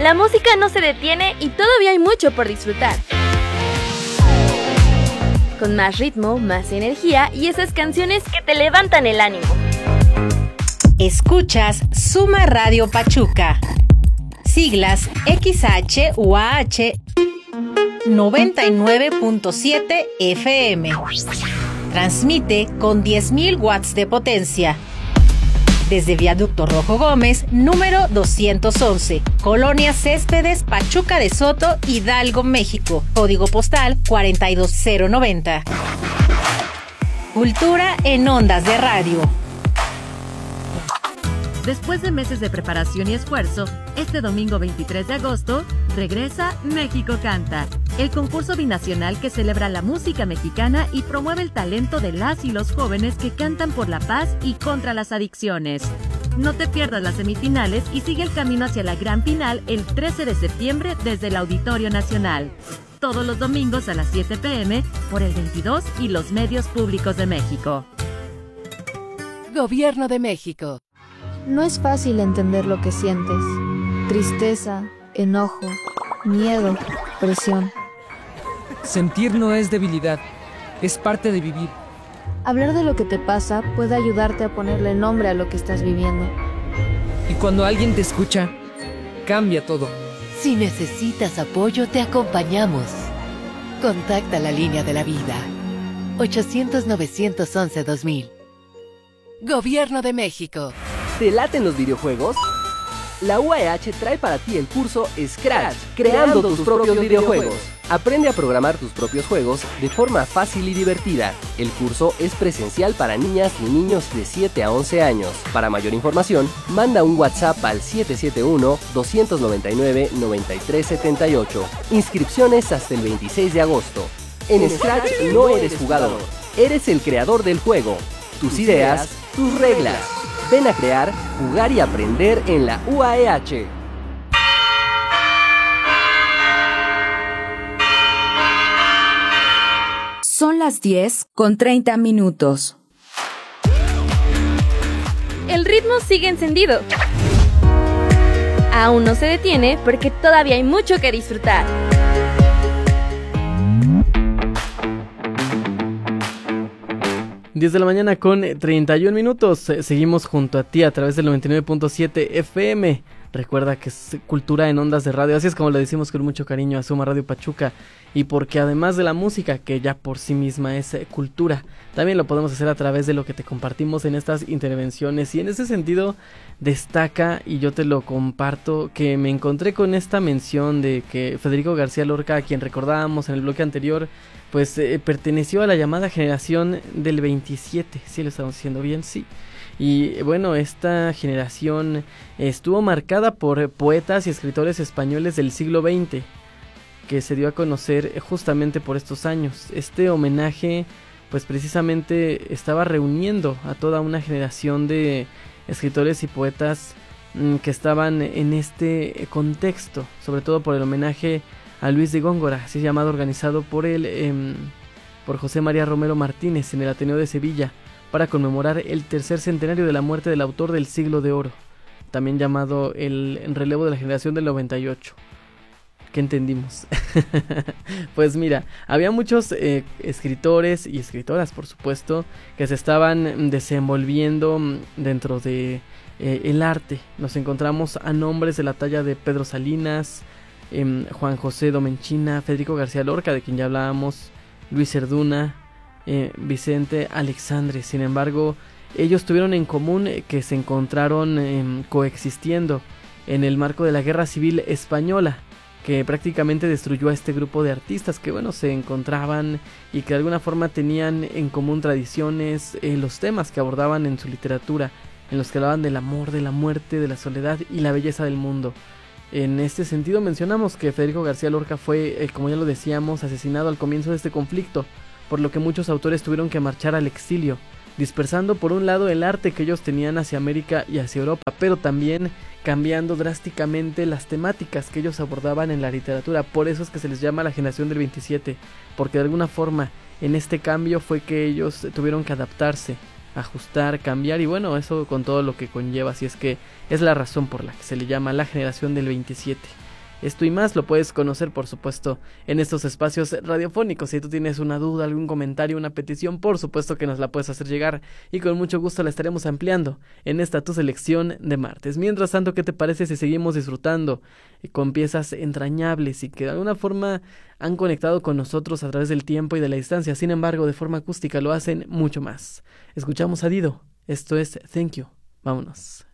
La música no se detiene y todavía hay mucho por disfrutar. Con más ritmo, más energía y esas canciones que te levantan el ánimo. Escuchas Suma Radio Pachuca. Siglas XHUAH 99.7 FM. Transmite con 10.000 watts de potencia. Desde Viaducto Rojo Gómez, número 211, Colonia Céspedes, Pachuca de Soto, Hidalgo, México. Código postal 42090. Cultura en ondas de radio. Después de meses de preparación y esfuerzo, este domingo 23 de agosto, regresa México Canta, el concurso binacional que celebra la música mexicana y promueve el talento de las y los jóvenes que cantan por la paz y contra las adicciones. No te pierdas las semifinales y sigue el camino hacia la gran final el 13 de septiembre desde el Auditorio Nacional. Todos los domingos a las 7 p.m. por el 22 y los medios públicos de México. Gobierno de México. No es fácil entender lo que sientes. Tristeza, enojo, miedo, presión. Sentir no es debilidad, es parte de vivir. Hablar de lo que te pasa puede ayudarte a ponerle nombre a lo que estás viviendo. Y cuando alguien te escucha, cambia todo. Si necesitas apoyo, te acompañamos. Contacta la línea de la vida. 800-911-2000. Gobierno de México. ¿Te laten los videojuegos? La UAH trae para ti el curso Scratch, creando tus propios videojuegos. Aprende a programar tus propios juegos de forma fácil y divertida. El curso es presencial para niñas y niños de 7 a 11 años. Para mayor información, manda un WhatsApp al 771-299-9378. Inscripciones hasta el 26 de agosto. En Scratch no eres jugador, eres el creador del juego. Tus ideas, tus reglas. Ven a crear, jugar y aprender en la UAH. Son las 10:30. El ritmo sigue encendido. Aún no se detiene porque todavía hay mucho que disfrutar. Diez de la mañana con 31 minutos. Seguimos junto a ti a través del 99.7 FM. Recuerda que es cultura en ondas de radio. Así es como le decimos con mucho cariño a Suma Radio Pachuca. Y porque además de la música, que ya por sí misma es cultura, también lo podemos hacer a través de lo que te compartimos en estas intervenciones. Y en ese sentido destaca, y yo te lo comparto, que me encontré con esta mención de que Federico García Lorca, a quien recordábamos en el bloque anterior, pues perteneció a la llamada generación del 27. ¿Sí lo estamos diciendo bien? Sí. Y bueno, esta generación estuvo marcada por poetas y escritores españoles del siglo XX, que se dio a conocer justamente por estos años. Este homenaje pues precisamente estaba reuniendo a toda una generación de escritores y poetas que estaban en este contexto, sobre todo por el homenaje a Luis de Góngora, así llamado, organizado por por José María Romero Martínez en el Ateneo de Sevilla, para conmemorar el tercer centenario de la muerte del autor del Siglo de Oro, también llamado el relevo de la generación del 98. ¿Qué entendimos? Pues mira, había muchos escritores y escritoras, por supuesto, que se estaban desenvolviendo dentro de el arte. Nos encontramos a nombres de la talla de Pedro Salinas, Juan José Domenchina, Federico García Lorca, de quien ya hablábamos, Luis Cerduna, Vicente Alexandre. Sin embargo, ellos tuvieron en común que se encontraron coexistiendo en el marco de la Guerra Civil Española, que prácticamente destruyó a este grupo de artistas que, bueno, se encontraban y que de alguna forma tenían en común tradiciones, los temas que abordaban en su literatura, en los que hablaban del amor, de la muerte, de la soledad y la belleza del mundo. En este sentido mencionamos que Federico García Lorca fue, como ya lo decíamos, asesinado al comienzo de este conflicto, por lo que muchos autores tuvieron que marchar al exilio, dispersando por un lado el arte que ellos tenían hacia América y hacia Europa, pero también cambiando drásticamente las temáticas que ellos abordaban en la literatura. Por eso es que se les llama la generación del 27, porque de alguna forma en este cambio fue que ellos tuvieron que adaptarse, ajustar, cambiar, y bueno, eso con todo lo que conlleva. Así es que es la razón por la que se le llama la generación del 27. Esto y más lo puedes conocer, por supuesto, en estos espacios radiofónicos. Si tú tienes una duda, algún comentario, una petición, por supuesto que nos la puedes hacer llegar y con mucho gusto la estaremos ampliando en esta tu selección de martes. Mientras tanto, ¿qué te parece si seguimos disfrutando con piezas entrañables y que de alguna forma han conectado con nosotros a través del tiempo y de la distancia? Sin embargo, de forma acústica lo hacen mucho más. Escuchamos a Dido. Esto es Thank You. Vámonos.